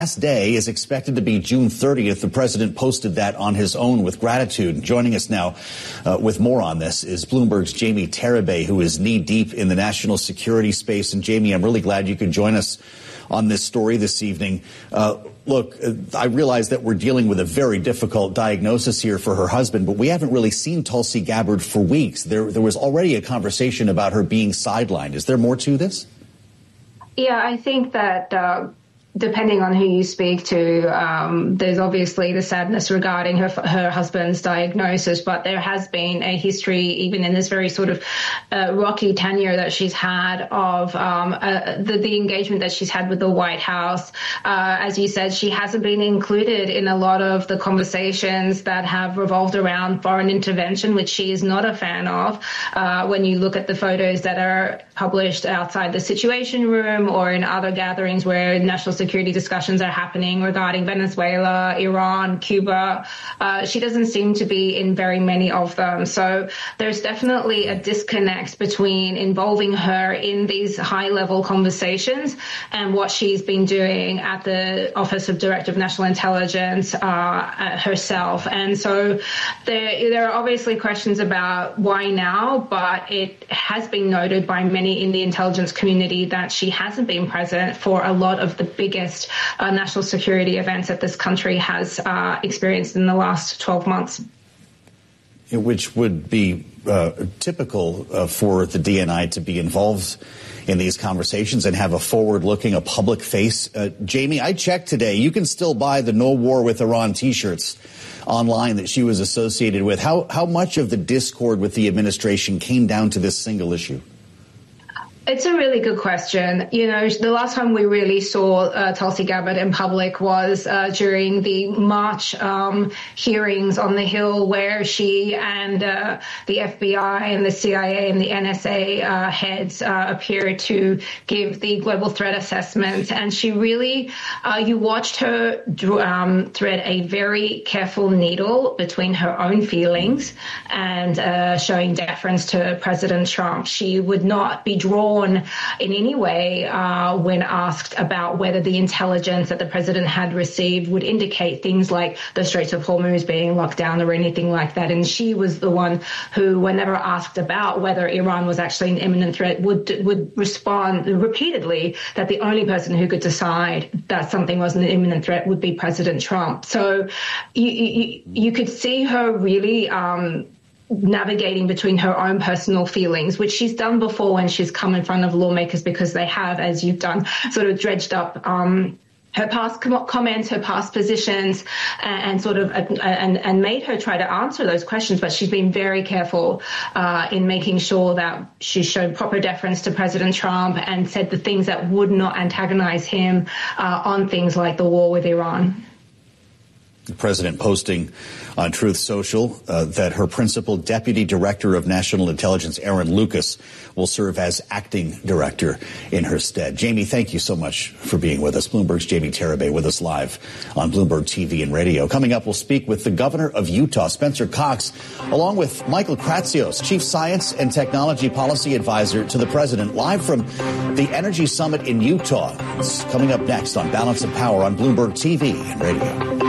Last day is expected to be June 30th. The president posted that on his own with gratitude. Joining us now with more on this is Bloomberg's Jamie Tarabay, who is knee-deep in the national security space. And Jamie, I'm really glad you could join us on this story this evening. Look, I realize that we're dealing with a very difficult diagnosis here for her husband, but we haven't really seen Tulsi Gabbard for weeks. There was already a conversation about her being sidelined. Is there more to this? Yeah, I think that depending on who you speak to, there's obviously the sadness regarding her husband's diagnosis, but there has been a history, even in this very sort of rocky tenure that she's had, of the engagement that she's had with the White House. As you said, she hasn't been included in a lot of the conversations that have revolved around foreign intervention, which she is not a fan of. When you look at the photos that are published outside the Situation Room or in other gatherings where national security discussions are happening regarding Venezuela, Iran, Cuba, she doesn't seem to be in very many of them. So there's definitely a disconnect between involving her in these high-level conversations and what she's been doing at the Office of Director of National Intelligence herself. And so there are obviously questions about why now, but it has been noted by many in the intelligence community that she hasn't been present for a lot of the biggest national security events that this country has experienced in the last 12 months. Which would be typical for the DNI to be involved in these conversations and have a forward-looking, a public face. Jamie, I checked today. You can still buy the No War with Iran T-shirts online that she was associated with. How much of the discord with the administration came down to this single issue? It's a really good question. You know, the last time we really saw Tulsi Gabbard in public was during the March hearings on the Hill, where she and the FBI and the CIA and the NSA heads appeared to give the global threat assessment. And she really, you watched her thread a very careful needle between her own feelings and showing deference to President Trump. She would not be drawn in any way when asked about whether the intelligence that the president had received would indicate things like the Straits of Hormuz being locked down or anything like that. And she was the one who, whenever asked about whether Iran was actually an imminent threat, would respond repeatedly that the only person who could decide that something was an imminent threat would be President Trump. So you could see her really navigating between her own personal feelings, which she's done before when she's come in front of lawmakers, because they have, as you've done, sort of dredged up her past comments, her past positions, and sort of and made her try to answer those questions. But she's been very careful in making sure that she showed proper deference to President Trump and said the things that would not antagonize him on things like the war with Iran. The president posting on Truth Social that her principal deputy director of national intelligence, Aaron Lucas, will serve as acting director in her stead. Jamie, thank you so much for being with us. Bloomberg's Jamie Tarabay with us live on Bloomberg TV and radio. Coming up, we'll speak with the governor of Utah, Spencer Cox, along with Michael Kratsios, chief science and technology policy advisor to the president, live from the Energy Summit in Utah. It's coming up next on Balance of Power on Bloomberg TV and radio.